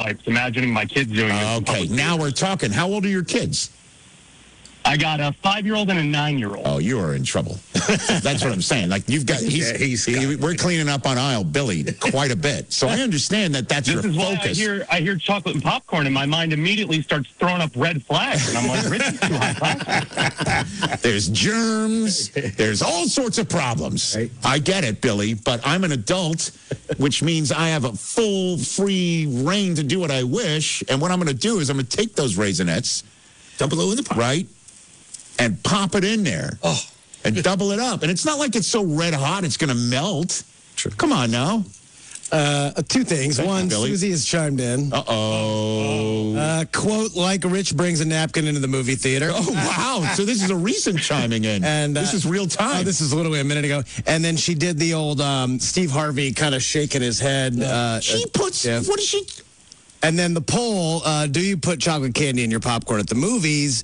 stereotypes, imagining my kids doing this. Okay, now we're talking. How old are your kids? I got a 5-year-old and a 9-year-old. Oh, you are in trouble. That's what I'm saying. Like, you've got, we're cleaning up on aisle Billy quite a bit. So I understand that's This your is focus. why I hear chocolate and popcorn, and my mind immediately starts throwing up red flags. And I'm like, Rich is too high. There's germs. There's all sorts of problems. Right. I get it, Billy, but I'm an adult, which means I have a full, free reign to do what I wish. And what I'm going to do is I'm going to take those Raisinets, Dump a little in the pot. right, and pop it in there. Oh. And double it up. And it's not like it's so red hot it's going to melt. True. Come on now. Two things. Thank you, One, Billy. Susie has chimed in. Uh-oh. Quote, like Rich brings a napkin into the movie theater. Oh, wow. So this is a recent chiming in. And, this is real time. Oh, this is literally a minute ago. And then she did the old Steve Harvey kind of shaking his head. She puts, yeah. what is she? And then the poll, do you put chocolate candy in your popcorn at the movies?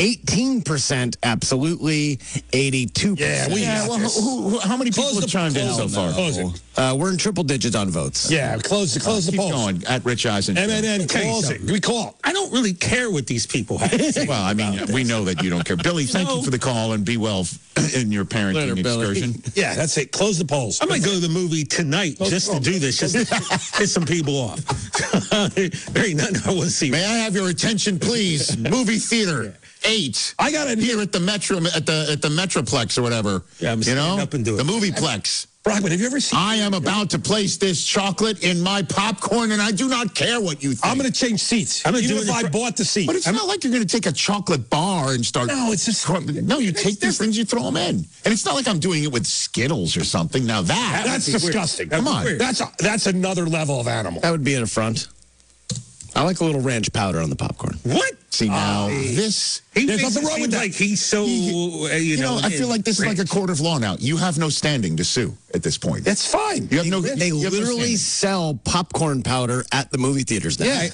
18% absolutely, 82%. Yeah, Well, how many people have chimed in so far? Close it. We're in triple digits on votes. Yeah, close the Keep polls. going at Rich Eisen. MNN calls it. We call. I don't really care what these people have to say. Well, I mean, we know that you don't care. Billy, thank you for the call and be well in your parenting Later, Billy. excursion. Yeah, that's it. Close the polls. I might go to the movie tonight just to do this, just to piss some people off. There ain't nothing I want to see. May I have your attention, please? Movie theater 8. I got it Here at the Metro, at the Metroplex or whatever. Yeah, I'm standing up and do it. The Movieplex. Brockman, have you ever seen? I am about to place this chocolate in my popcorn, and I do not care what you think. I'm going to change seats. I'm going to do it if I bought the seat. But it's not like you're going to take a chocolate bar and start. No, it's just. No, you take these things, you throw them in, and it's not like I'm doing it with Skittles or something. Now That's disgusting. Come on. That's another level of animal. That would be an affront. I like a little ranch powder on the popcorn. What? See now, this. There's nothing wrong with that. Like he's so, You know, I feel like this is like a court of law now. You have no standing to sue at this point. That's fine. You have no. They you have no literally standing. sell popcorn powder at the movie theaters now. Yeah,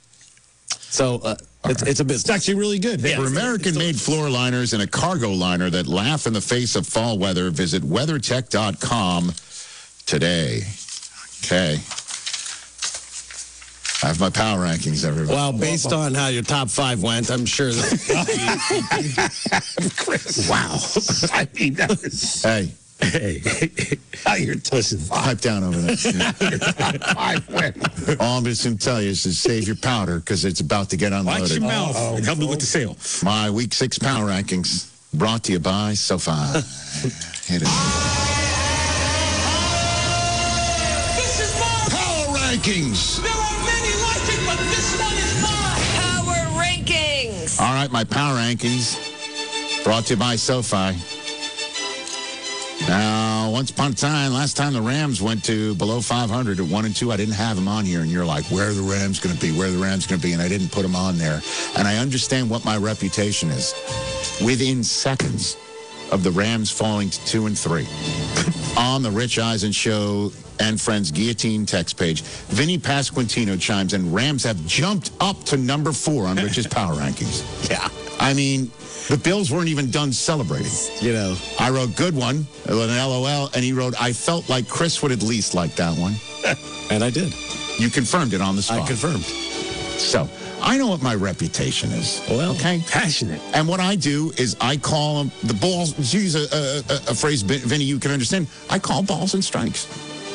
So it's a it's business. actually really good. For American-made floor liners and a cargo liner that laugh in the face of fall weather, visit WeatherTech.com today. Okay. I have my power rankings, everybody. Well, based on how your top 5 went, I'm sure that Chris. Wow. I mean, that was. Hey, Now you're listen. pipe down over there. Five win. All I'm just going to tell you is to save your powder because it's about to get unloaded. Watch your mouth and help me with the sale. My Week 6 power rankings brought to you by SoFi. Hit it. This is mine. Power rankings. There are many like it, but this one is mine. Power rankings. All right, my power rankings brought to you by SoFi. Now, once upon a time, last time the Rams went to below 500 at 1 and 2, I didn't have them on here, and you're like, where are the Rams going to be? Where are the Rams going to be? And I didn't put them on there. And I understand what my reputation is. Within seconds of the Rams falling to 2 and 3 on the Rich Eisen Show and Friends Guillotine text page, Vinny Pasquantino chimes in, Rams have jumped up to number 4 on Rich's power rankings. yeah, I mean, the Bills weren't even done celebrating. you know. I wrote good one, with an LOL, and he wrote, I felt like Chris would at least like that one. And I did. You confirmed it on the spot. I confirmed. So, I know what my reputation is. Well, okay? Passionate. And what I do is I call them the balls, to use a phrase, Vinny, you can understand. I call balls and strikes.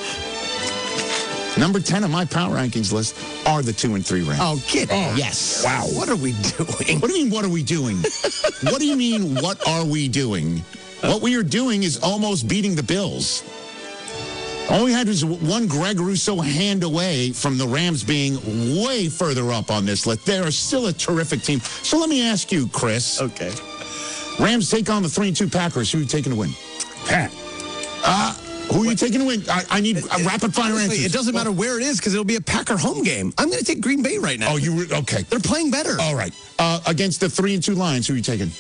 Number 10 on my power rankings list are the 2 and 3 Rams. Oh, get Yes. Wow. What are we doing? What do you mean, what are we doing? What do you mean, what are we doing? What we are doing is almost beating the Bills. All we had was one Greg Rousseau hand away from the Rams being way further up on this list. They are still a terrific team. So let me ask you, Chris. Okay. Rams take on the 3 and 2 Packers. Who are you taking to win? Pat. Who are you taking to win? I need a rapid fire Honestly, answer. it doesn't matter where it is because it'll be a Packer home game. I'm going to take Green Bay right now. Oh, okay. They're playing better. All right. Against the 3 and 2 Lions, who are you taking?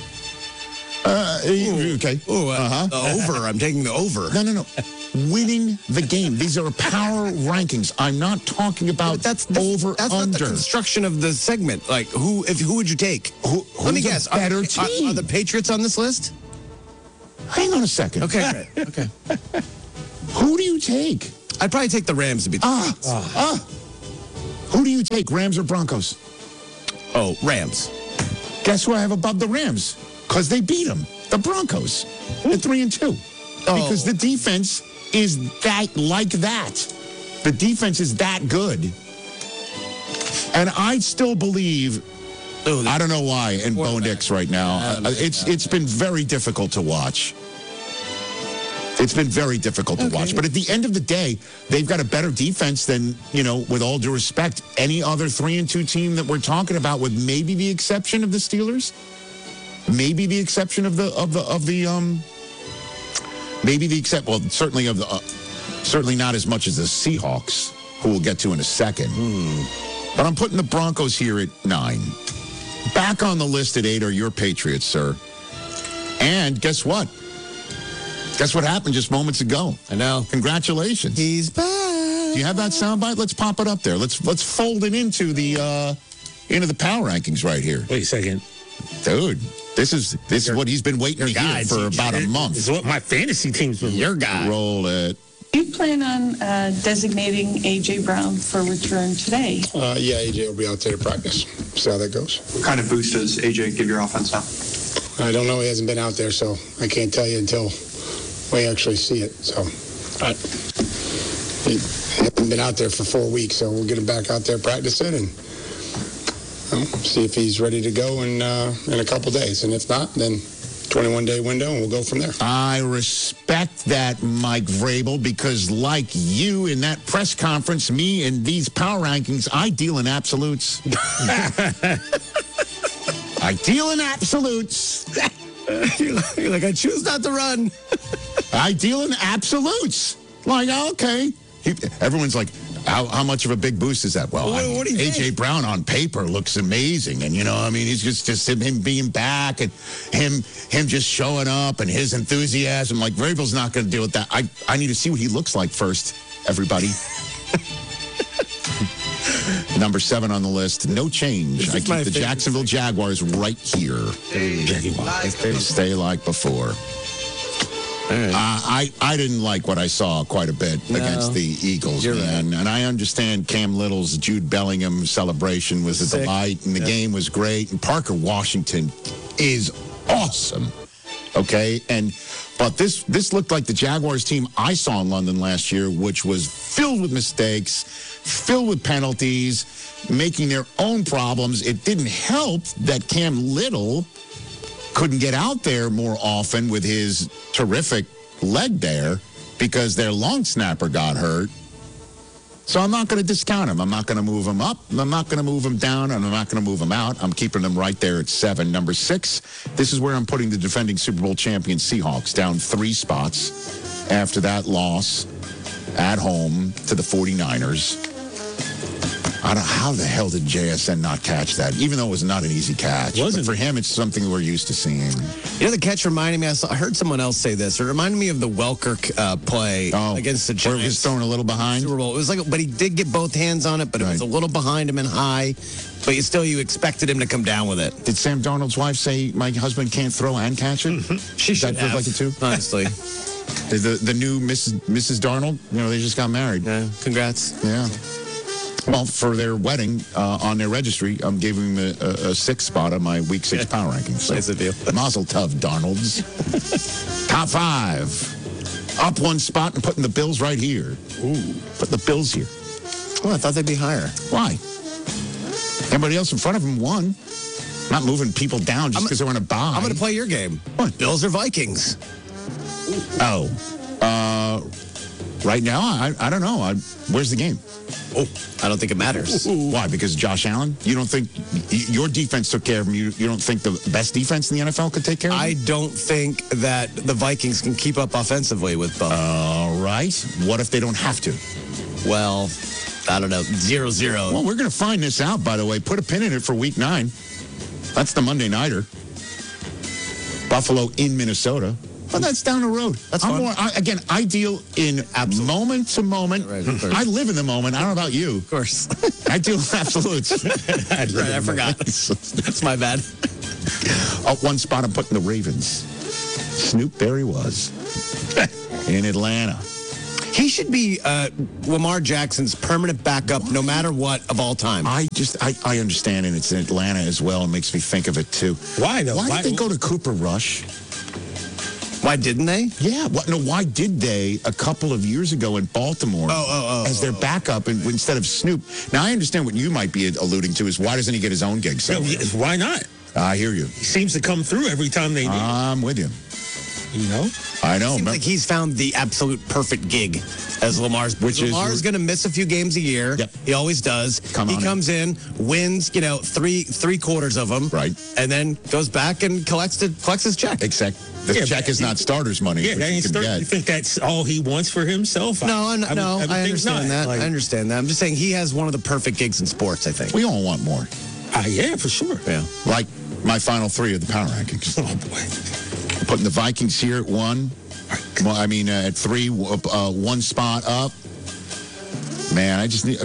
Okay. The over. I'm taking the over. No. Winning the game. These are power rankings. I'm not talking about over That's under. not the construction of the segment. Like who would you take? Let me who's a guess. better Are team? the Patriots on this list? Hang on a second. Okay, great. Okay. Who do you take? I'd probably take the Rams to beat. Who do you take, Rams or Broncos? Oh, Rams. Guess who I have above the Rams? Because they beat them. The Broncos. They're 3-2. Because the defense is that like that. The defense is that good. And I still believe, I don't know why, in Bo Nix right now. It's been very difficult to watch. It's been very difficult to watch. But at the end of the day, they've got a better defense than, with all due respect, any other 3-2 team that we're talking about, with maybe the exception of the Steelers. Maybe the exception of certainly not as much as the Seahawks, who we'll get to in a second. But I'm putting the Broncos here at 9. Back on the list at 8 are your Patriots, sir. And guess what? Guess what happened just moments ago? I know. Congratulations. He's back. Do you have that soundbite? Let's pop it up there. Let's fold it into the power rankings right here. Wait a second. Dude, this is what he's been waiting to hear for about a month. This is what my fantasy team's been. Your guy. Roll it. Do you plan on designating A.J. Brown for return today? Yeah, AJ will be out there to practice. See how that goes. What kind of boost does AJ give your offense now? I don't know. He hasn't been out there, so I can't tell you until we actually see it. So, he hasn't been out there for 4 weeks, so we'll get him back out there practicing and see if he's ready to go in a couple days. And if not, then 21-day window, and we'll go from there. I respect that, Mike Vrabel, because like you in that press conference, me in these power rankings, I deal in absolutes. I deal in absolutes. You're like, I choose not to run. I deal in absolutes. Like, okay. Everyone's like, how much of a big boost is that? Well, What do you A.J. think? Brown on paper looks amazing. And, he's just him being back and him just showing up and his enthusiasm. Like, Vrabel's not going to deal with that. I need to see what he looks like first, everybody. Number 7 on the list, no change. I keep the Jacksonville Jaguars right here. Stay like before. I didn't like what I saw quite a bit against the Eagles, man. Right. And I understand Cam Little's Jude Bellingham celebration was a delight, and the game was great. And Parker Washington is awesome. Okay, but this looked like the Jaguars team I saw in London last year, which was filled with mistakes, filled with penalties, making their own problems. It didn't help that Cam Little couldn't get out there more often with his terrific leg there because their long snapper got hurt. So I'm not going to discount him. I'm not going to move him up. I'm not going to move him down, and I'm not going to move him out. I'm keeping them right there at 7. Number 6, this is where I'm putting the defending Super Bowl champion Seahawks down 3 spots after that loss at home to the 49ers. How the hell did JSN not catch that? Even though it was not an easy catch. But for him, it's something we're used to seeing. The catch reminded me, I heard someone else say this. It reminded me of the Welker play against the Giants. Where he was thrown a little behind? Super Bowl. It was but he did get both hands on it, but it was a little behind him and high. But you expected him to come down with it. Did Sam Darnold's wife say, my husband can't throw and catch it? She should that look like it too? Honestly. The new Mrs. Darnold, they just got married. Yeah, congrats. Yeah. Well, for their wedding, on their registry, I'm giving them a 6th spot on my Week 6 power rankings. So, nice of you. Mazel tov, Darnolds. Top 5. Up 1 spot and putting the Bills right here. Ooh. Put the Bills here. Oh, I thought they'd be higher. Why? Everybody else in front of them won. Not moving people down just because they want to buy. I'm going to play your game. What? Bills or Vikings? Oh. Right now, I don't know. Where's the game? Oh, I don't think it matters. Why? Because Josh Allen? You don't think your defense took care of him? You don't think the best defense in the NFL could take care of him? I don't think that the Vikings can keep up offensively with both. All right. What if they don't have to? Well, I don't know. 0-0. Well, we're going to find this out, by the way. Put a pin in it for Week 9. That's the Monday Nighter. Buffalo in Minnesota. Well, that's down the road. That's fun. I deal in moment to moment. Right, I live in the moment. I don't know about you. Of course. I deal in absolutes. Right, I forgot. That's my bad. Up 1 spot, I'm putting the Ravens. Snoop, there he was. In Atlanta. He should be Lamar Jackson's permanent backup no matter what of all time. I understand, and it's in Atlanta as well. It makes me think of it, too. Why, though? Why did they go to Cooper Rush? Why didn't they? Yeah. Why did they a couple of years ago in Baltimore as their backup instead of Snoop? Now, I understand what you might be alluding to is why doesn't he get his own gig somewhere? Why not? I hear you. He seems to come through every time they do. I'm with you. You know? I know. Seems like he's found the absolute perfect gig as Lamar's. Lamar's going to miss a few games a year. Yep. He always does. He comes in, wins, three quarters of them. Right. And then goes back and collects his check. Exactly. The check is not starter's money. Yeah, that ain't you think that's all he wants for himself? No, I understand not. that. I understand that. I'm just saying he has one of the perfect gigs in sports, I think. We all want more. Yeah, for sure. Yeah. Like my final three of the power rankings. Oh, boy. Putting the Vikings here at 1. Well, I mean, at 3, one spot up. Man, I just need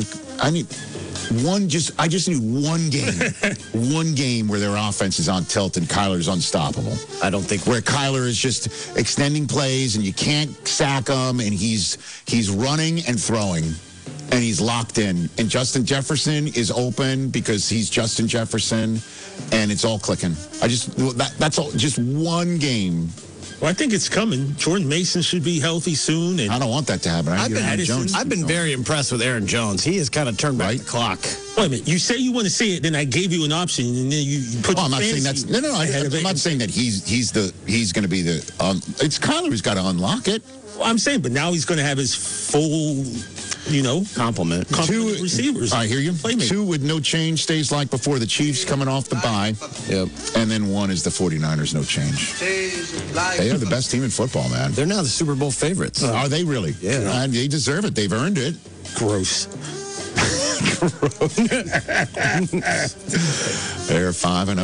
one game. One game where their offense is on tilt and Kyler's unstoppable. I don't think where Kyler is just extending plays and you can't sack him and he's running and throwing and he's locked in. And Justin Jefferson is open because he's Justin Jefferson and it's all clicking. That's all. Just one game. Well, I think it's coming. Jordan Mason should be healthy soon. And I don't want that to happen. I've been very impressed with Aaron Jones. He has kind of turned back the clock. Wait a minute. You say you want to see it, then I gave you an option, and then you put. I'm not saying that's no. I'm not saying that he's going to be the. It's Kyler who's got to unlock it. Well, I'm saying, but now he's going to have his full, complement. Two receivers. I hear you. Playmaker. 2 with no change stays like before the Chiefs coming off the bye. Yep. And then 1 is the 49ers, no change. They are the best team in football, man. They're now the Super Bowl favorites. Are they really? Yeah. They deserve it. They've earned it. Gross. They're 5-0.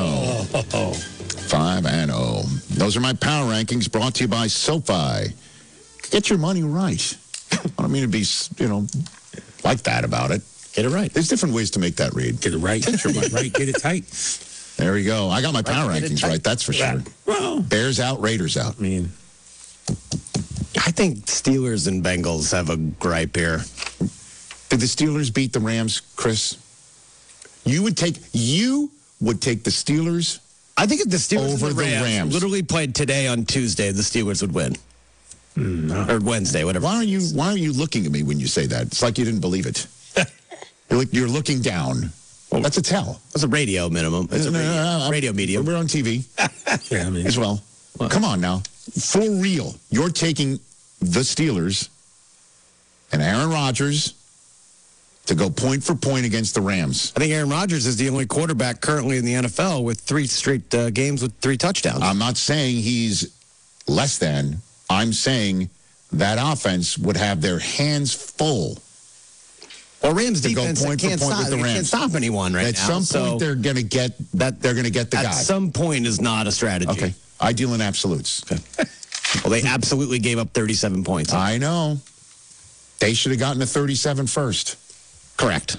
5-0. Those are my power rankings brought to you by SoFi. Get your money right. I don't mean to be, like that about it. Get it right. There's different ways to make that read. Get it right. Get your money right. Get it tight. There we go. I got my power rankings right. That's for sure. Well, Bears out, Raiders out. I mean, I think Steelers and Bengals have a gripe here. Did the Steelers beat the Rams, Chris? You would take the Steelers. I think if the Steelers over and the Rams literally played today on Tuesday, the Steelers would win. Or Wednesday, whatever. Why are you looking at me when you say that? It's like you didn't believe it. You're looking down. Well, that's a tell. That's a radio minimum. It's a radio medium. We're on TV yeah, I mean, as well. Come on now. For real. You're taking the Steelers and Aaron Rodgers to go point for point against the Rams. I think Aaron Rodgers is the only quarterback currently in the NFL with 3 straight games with 3 touchdowns. I'm not saying he's less than. I'm saying that offense would have their hands full. Well, Rams to defense go point can't for point stop, with the Rams. Can't stop anyone right At now. some point, they're going to get that. They're going to get the guy. At some point is not a strategy. Okay, I deal in absolutes. Okay. Well, they absolutely gave up 37 points. I know. They should have gotten to 37 first. Correct.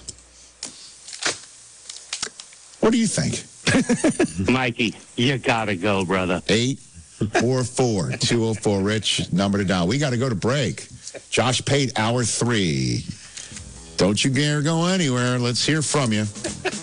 What do you think? Mikey, you gotta go, brother. 844-204 Rich, number to dial. We got to go to break. Josh Pate, hour 3. Don't you dare go anywhere. Let's hear from you.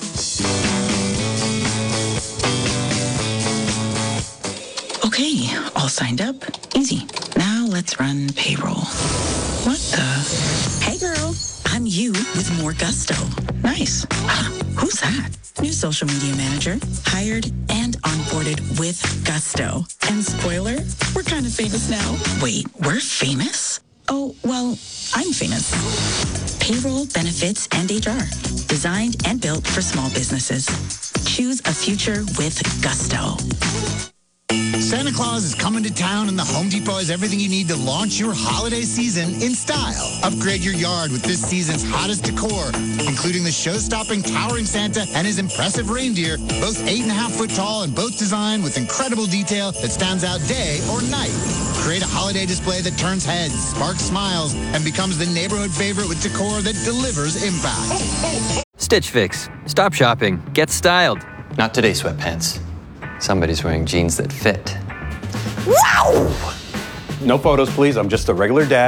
Okay, all signed up. Easy. Now let's run payroll. What the? Hey, girl. I'm you with more gusto. Nice. Who's that? New social media manager. Hired and onboarded with gusto. And spoiler, we're kind of famous now. Wait, we're famous? Oh, well, I'm famous. Payroll, benefits, and HR. Designed and built for small businesses. Choose a future with gusto. Santa Claus is coming to town, and the Home Depot has everything you need to launch your holiday season in style. Upgrade your yard with this season's hottest decor, including the show-stopping towering Santa and his impressive reindeer, both 8.5 foot tall and both designed with incredible detail that stands out day or night. Create a holiday display that turns heads, sparks smiles, and becomes the neighborhood favorite with decor that delivers impact. Stitch Fix. Stop shopping. Get styled. Not today, sweatpants. Somebody's wearing jeans that fit. Wow! No photos, please. I'm just a regular dad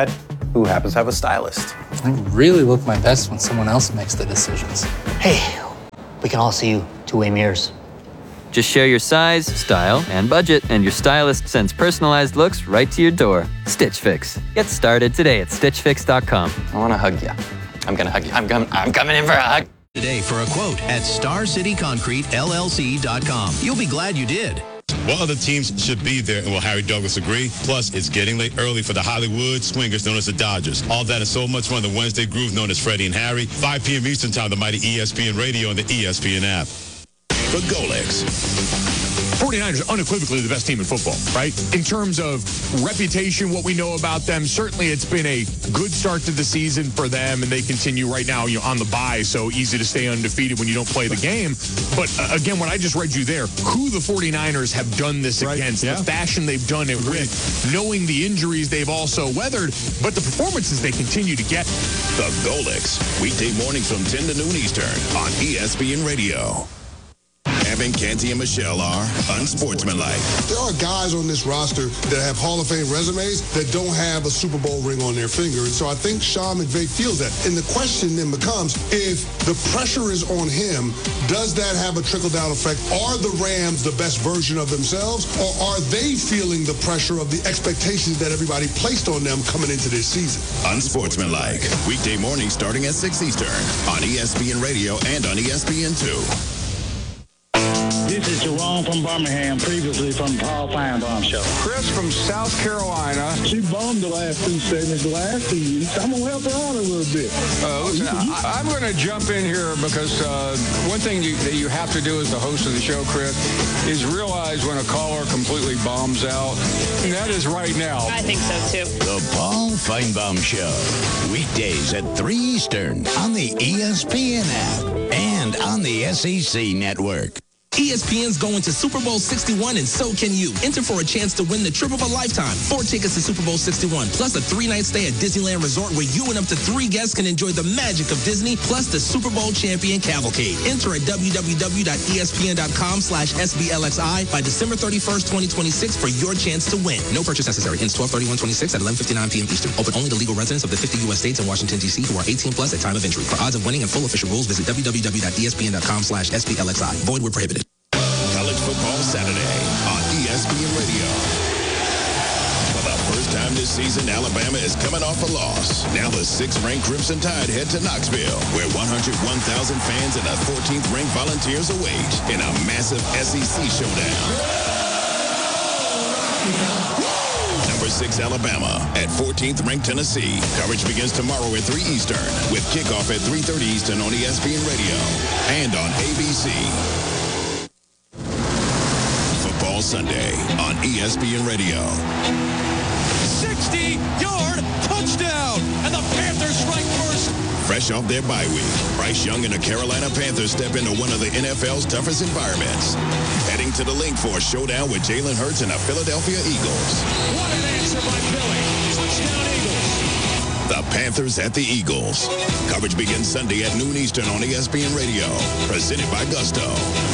who happens to have a stylist. I really look my best when someone else makes the decisions. Hey, we can all see you two-way mirrors. Just share your size, style, and budget, and your stylist sends personalized looks right to your door. Stitch Fix. Get started today at StitchFix.com. I want to hug you. I'm going to hug you. I'm coming in for a hug. Today for a quote at StarCityConcreteLLC.com. You'll be glad you did. Well, other teams should be there, and will Harry Douglas agree? Plus, it's getting late early for the Hollywood Swingers, known as the Dodgers. All that and so much more on the Wednesday Groove, known as Freddie and Harry. 5 p.m. Eastern Time, the mighty ESPN Radio and the ESPN app. The Golex. 49ers are unequivocally the best team in football, right? In terms of reputation, what we know about them, certainly it's been a good start to the season for them, and they continue right now on the bye, so easy to stay undefeated when you don't play the game. But again, what I just read you there, who the 49ers have done this against, the fashion they've done it with, knowing the injuries they've also weathered, but the performances they continue to get. The Golex, weekday mornings from 10 to noon Eastern on ESPN Radio. Evan, Canty, and Michelle are unsportsmanlike. There are guys on this roster that have Hall of Fame resumes that don't have a Super Bowl ring on their finger. And so I think Sean McVay feels that. And the question then becomes, if the pressure is on him, does that have a trickle-down effect? Are the Rams the best version of themselves, or are they feeling the pressure of the expectations that everybody placed on them coming into this season? Unsportsmanlike, weekday mornings starting at 6 Eastern on ESPN Radio and on ESPN2. This is Jerome from Birmingham, previously from Paul Feinbaum Show. Chris from South Carolina. She bombed the last 2 segments, the last 2 weeks. I'm going to help her out a little bit. Listen, I'm going to jump in here because one thing that you have to do as the host of the show, Chris, is realize when a caller completely bombs out. And that is right now. I think so, too. The Paul Feinbaum Show. Weekdays at 3 Eastern on the ESPN app and on the SEC Network. ESPN's going to Super Bowl 61, and so can you. Enter for a chance to win the trip of a lifetime. 4 tickets to Super Bowl 61, plus a 3-night stay at Disneyland Resort where you and up to 3 guests can enjoy the magic of Disney, plus the Super Bowl champion cavalcade. Enter at www.espn.com/SBLXI by December 31st, 2026 for your chance to win. No purchase necessary. Ends 12/31/26 at 11:59 p.m. Eastern. Open only to legal residents of the 50 U.S. states and Washington, D.C. who are 18 plus at time of entry. For odds of winning and full official rules, visit www.espn.com/SBLXI. Void where prohibited. College Football Saturday on ESPN Radio. For the first time this season, Alabama is coming off a loss. Now the 6th-ranked Crimson Tide head to Knoxville, where 101,000 fans and the 14th-ranked Volunteers await in a massive SEC showdown. Number 6 Alabama at 14th-ranked Tennessee. Coverage begins tomorrow at 3 Eastern with kickoff at 3:30 Eastern on ESPN Radio and on ABC. Sunday on ESPN Radio. 60-yard touchdown, and the Panthers strike first. Fresh off their bye week, Bryce Young and the Carolina Panthers step into one of the NFL's toughest environments. Heading to the link for a showdown with Jalen Hurts and the Philadelphia Eagles. What an answer by Philly. Touchdown Eagles. The Panthers at the Eagles. Coverage begins Sunday at noon Eastern on ESPN Radio. Presented by Gusto.